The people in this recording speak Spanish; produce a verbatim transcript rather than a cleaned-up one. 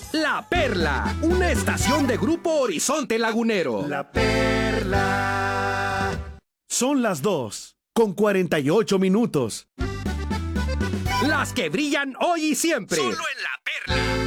La Perla, una estación de Grupo Horizonte Lagunero. La Perla. Son las dos, con cuarenta y ocho minutos. Las que brillan hoy y siempre. Solo en La Perla.